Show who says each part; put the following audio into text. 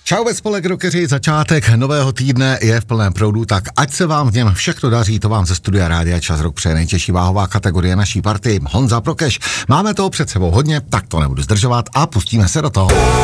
Speaker 1: Čau ve spolek rockeři, začátek nového týdne je v plném proudu, tak ať se vám v něm všechno daří, to vám ze studia Rádia Čas Rock přeje nejtěžší váhová kategorie naší party, Honza Prokeš. Máme toho před sebou hodně, tak to nebudu zdržovat a pustíme se do toho.